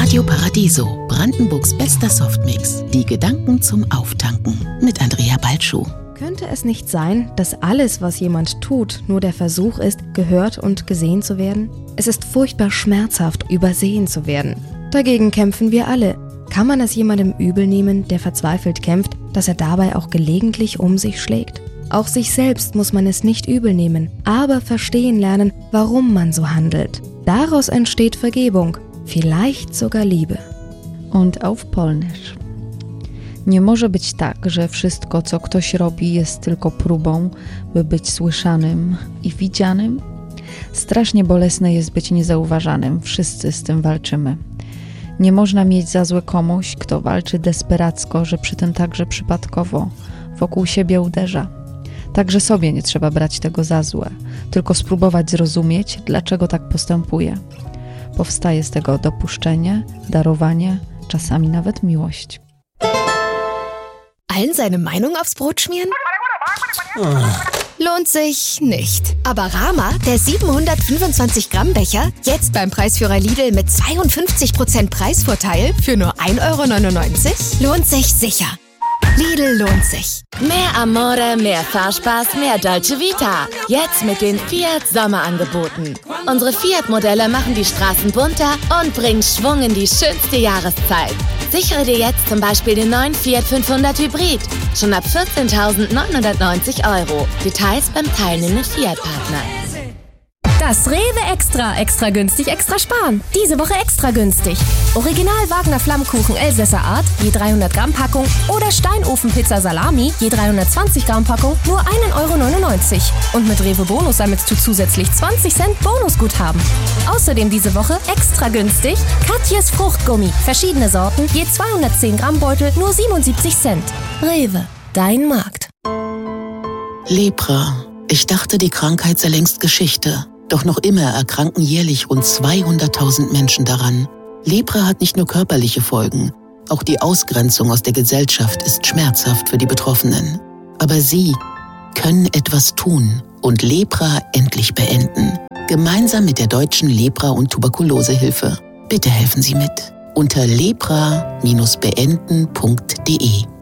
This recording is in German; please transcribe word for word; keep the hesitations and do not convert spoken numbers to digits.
Radio Paradiso, Brandenburgs bester Softmix. Die Gedanken zum Auftanken mit Andrea Balschuh. Könnte es nicht sein, dass alles, was jemand tut, nur der Versuch ist, gehört und gesehen zu werden? Es ist furchtbar schmerzhaft, übersehen zu werden. Dagegen kämpfen wir alle. Kann man es jemandem übel nehmen, der verzweifelt kämpft, dass er dabei auch gelegentlich um sich schlägt? Auch sich selbst muss man es nicht übel nehmen, aber verstehen lernen, warum man so handelt. Daraus entsteht Vergebung, vielleicht sogar Liebe. Und auf Polnisch. Nie może być tak, że wszystko, co ktoś robi, jest tylko próbą, by być słyszanym i widzianym. Strasznie bolesne jest być niezauważanym, wszyscy z tym walczymy. Nie można mieć za złe komuś, kto walczy desperacko, że przy tym także przypadkowo wokół siebie uderza. Także sobie nie trzeba brać tego za złe, tylko spróbować zrozumieć, dlaczego tak postępuje. Powstaje z tego dopuszczenie, darowanie, czasami nawet miłość. Allen seine Meinung aufs Brot schmieren? Lohnt sich nicht. Aber Rama, der siebenhundertfünfundzwanzig Gramm Becher, jetzt beim Preisführer Lidl mit zweiundfünfzig Prozent Preisvorteil für nur ein Euro neunundneunzig, lohnt sich sicher. Lidl lohnt sich. Mehr Amore, mehr Fahrspaß, mehr Dolce Vita. Jetzt mit den Fiat Sommerangeboten. Unsere Fiat-Modelle machen die Straßen bunter und bringen Schwung in die schönste Jahreszeit. Sichere dir jetzt zum Beispiel den neuen Fiat fünfhundert Hybrid. Schon ab vierzehntausendneunhundertneunzig Euro. Details beim teilnehmenden Fiat-Partner. Das Rewe Extra. Extra günstig, extra sparen. Diese Woche extra günstig. Original Wagner Flammkuchen Elsässer Art, je dreihundert Gramm Packung. Oder Steinofenpizza Salami, je dreihundertzwanzig Gramm Packung, nur ein Euro neunundneunzig. Und mit Rewe Bonus sammelst du zusätzlich zwanzig Cent Bonusguthaben. Außerdem diese Woche extra günstig Katjes Fruchtgummi. Verschiedene Sorten, je zweihundertzehn Gramm Beutel, nur siebenundsiebzig Cent. Rewe, dein Markt. Lepra. Ich dachte, die Krankheit sei längst Geschichte. Doch noch immer erkranken jährlich rund zweihunderttausend Menschen daran. Lepra hat nicht nur körperliche Folgen, auch die Ausgrenzung aus der Gesellschaft ist schmerzhaft für die Betroffenen. Aber Sie können etwas tun und Lepra endlich beenden. Gemeinsam mit der Deutschen Lepra- und Tuberkulosehilfe. Bitte helfen Sie mit unter lepra Bindestrich beenden Punkt de.